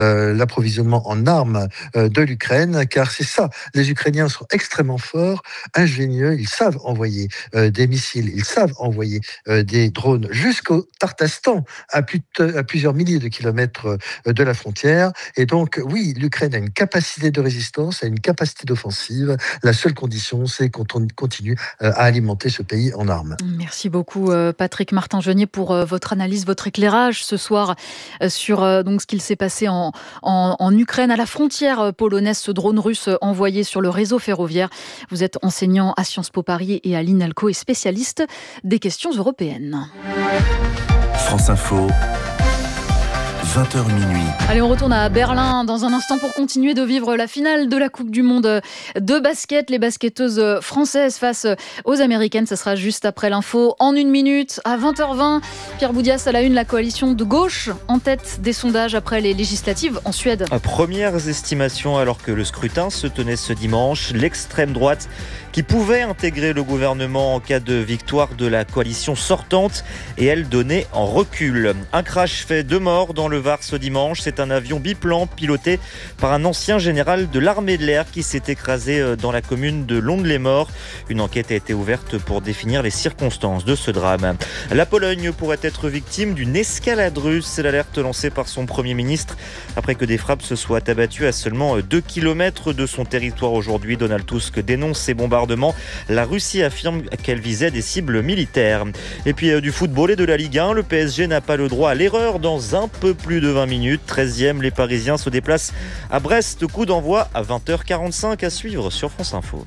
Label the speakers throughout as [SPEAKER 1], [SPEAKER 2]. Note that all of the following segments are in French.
[SPEAKER 1] l'approvisionnement en armes de l'Ukraine, car c'est ça. Les Ukrainiens sont extrêmement forts, ingénieux, ils savent envoyer des missiles, ils savent envoyer des drones jusqu'au Tartastan, à plusieurs milliers de kilomètres de la frontière. Et donc, oui, l'Ukraine a une capacité de résistance, a une capacité d'offensive. La seule condition, c'est qu'on continue à alimenter ce pays en armes.
[SPEAKER 2] Merci beaucoup Patrick Martin-Genier pour votre analyse, votre éclairage ce soir sur donc ce qu'il s'est passé en Ukraine, à la frontière polonaise, ce drone russe envoyé sur le réseau ferroviaire. Vous êtes enseignant à Sciences Po Paris et à l'INALCO et spécialiste des questions européennes.
[SPEAKER 3] France Info. 20h minuit.
[SPEAKER 2] Allez, on retourne à Berlin dans un instant pour continuer de vivre la finale de la Coupe du Monde de basket. Les basketteuses françaises face aux Américaines. Ça sera juste après l'info en 1 minute à 20h20. Pierre Boudias à la une, la coalition de gauche en tête des sondages après les législatives en Suède.
[SPEAKER 4] Premières estimations alors que le scrutin se tenait ce dimanche. L'extrême droite qui pouvait intégrer le gouvernement en cas de victoire de la coalition sortante et elle donnait en recul. Un crash fait 2 morts dans le Var ce dimanche. C'est un avion biplan piloté par un ancien général de l'armée de l'air qui s'est écrasé dans la commune de Lons-les-Morts. Une enquête a été ouverte pour définir les circonstances de ce drame. La Pologne pourrait être victime d'une escalade russe. C'est l'alerte lancée par son Premier ministre après que des frappes se soient abattues à seulement 2 km de son territoire aujourd'hui. Donald Tusk dénonce ces bombardements. La Russie affirme qu'elle visait des cibles militaires. Et puis du football et de la Ligue 1, le PSG n'a pas le droit à l'erreur dans un peu plus de 20 minutes. 13e, les Parisiens se déplacent à Brest. Coup d'envoi à 20h45 à suivre sur France Info.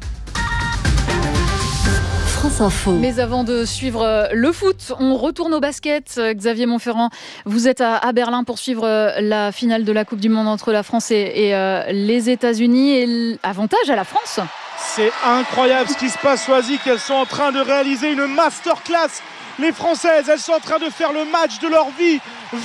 [SPEAKER 2] France Info. Mais avant de suivre le foot, on retourne au basket. Xavier Montferrand, vous êtes à Berlin pour suivre la finale de la Coupe du Monde entre la France et les États-Unis. Et avantage à la France.
[SPEAKER 5] C'est incroyable ce qui se passe, Soisy, qu'elles sont en train de réaliser une masterclass. Les Françaises, elles sont en train de faire le match de leur vie.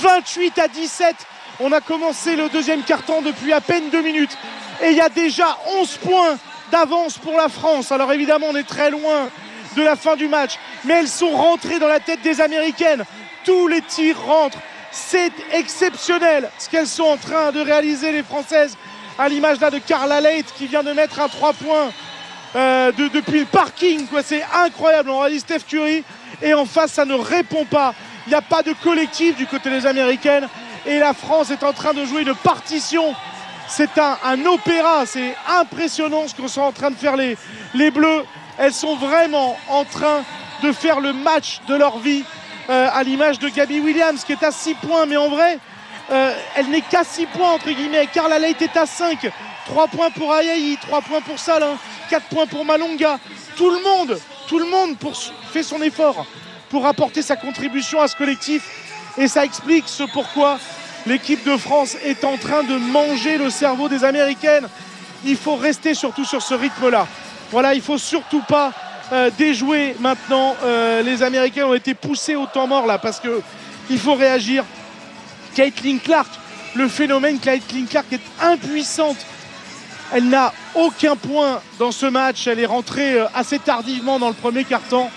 [SPEAKER 5] 28-17. On a commencé le deuxième quart-temps depuis à peine 2 minutes. Et il y a déjà 11 points d'avance pour la France. Alors évidemment, on est très loin de la fin du match. Mais elles sont rentrées dans la tête des Américaines. Tous les tirs rentrent. C'est exceptionnel ce qu'elles sont en train de réaliser, les Françaises. À l'image là de Carla Leight qui vient de mettre un 3 points depuis le parking, quoi. C'est incroyable. On a dit Steph Curry et en face ça ne répond pas. Il n'y a pas de collectif du côté des Américaines et la France est en train de jouer une partition. C'est un opéra. C'est impressionnant ce que sont en train de faire les Bleus. Elles sont vraiment en train de faire le match de leur vie, à l'image de Gabby Williams qui est à 6 points, mais en vrai elle n'est qu'à 6 points entre guillemets. Carla Leight est à 5. 3 points pour Ayayi, 3 points pour Salin, 4 points pour Malonga. Tout le monde fait son effort pour apporter sa contribution à ce collectif. Et ça explique ce pourquoi l'équipe de France est en train de manger le cerveau des Américaines. Il faut rester surtout sur ce rythme-là. Voilà, il ne faut surtout pas déjouer maintenant. Les Américains ont été poussés au temps mort là parce qu'il faut réagir. Caitlin Clark, le phénomène Caitlin Clark est impuissante. Elle n'a aucun point dans ce match. Elle est rentrée assez tardivement dans le premier quart-temps.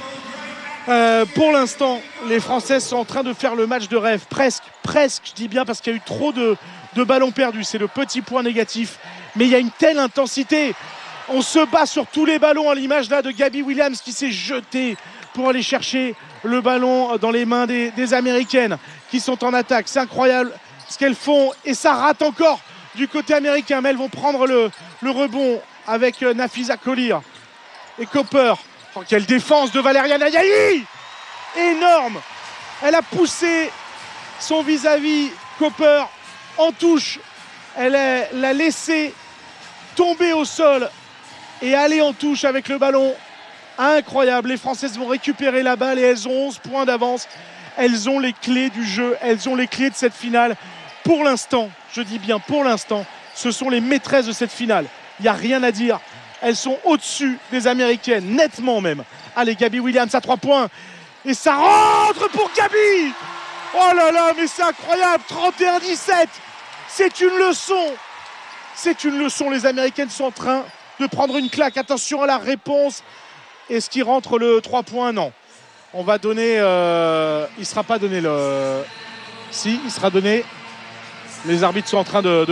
[SPEAKER 5] Pour l'instant, les Françaises sont en train de faire le match de rêve. Presque, je dis bien, parce qu'il y a eu trop de ballons perdus. C'est le petit point négatif. Mais il y a une telle intensité. On se bat sur tous les ballons, à l'image là de Gabby Williams qui s'est jetée pour aller chercher le ballon dans les mains des Américaines qui sont en attaque. C'est incroyable ce qu'elles font et ça rate encore du côté américain, mais elles vont prendre le rebond avec Nafisa Collier et Cooper. Oh, quelle défense de Valériane Ayayi! Énorme! Elle a poussé son vis-à-vis Cooper en touche. Elle l'a laissé tomber au sol et aller en touche avec le ballon. Incroyable, les Françaises vont récupérer la balle et elles ont 11 points d'avance. Elles ont les clés du jeu, elles ont les clés de cette finale. Pour l'instant, je dis bien pour l'instant, ce sont les maîtresses de cette finale. Il n'y a rien à dire. Elles sont au-dessus des Américaines, nettement même. Allez, Gabby Williams à 3 points. Et ça rentre pour Gabby! Oh là là, mais c'est incroyable, 31-17. C'est une leçon. C'est une leçon, les Américaines sont en train de prendre une claque. Attention à la réponse. Est-ce qu'il rentre le 3 points? Non. On va donner... il ne sera pas donné le... Si, il sera donné Les arbitres sont en train de